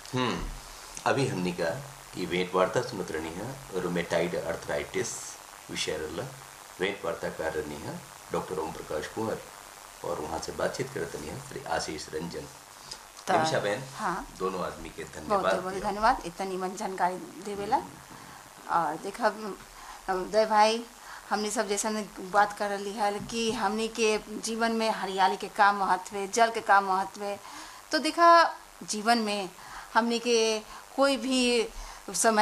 अभी हमने का ये वेट वार्ता सुनत रहनी है रोमेटाइड अर्थराइटिस विषय रहा वेट वार्ता कर रही है डॉक्टर ओम प्रकाश कुंवर और वहाँ से बातचीत करते नहीं है श्री आशीष रंजन निमिषा बहन। हाँ, दोनों आदमी के धन्यवाद बहुत धन्यवाद इतना नीमन जानकारी देवेला। और देखा उदय भाई हमने सब जैसा बात कर रही है कि हमने के जीवन में हरियाली के का महत्व है, जल के का महत्व है। तो देखा जीवन में हमने के कोई भी समय